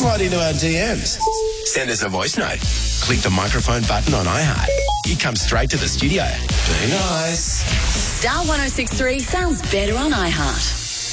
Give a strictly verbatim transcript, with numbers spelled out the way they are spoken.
right into our D Ms. Send us a voice note. Click the microphone button on iHeart. You come straight to the studio. Be nice. Star one oh six three sounds better on iHeart.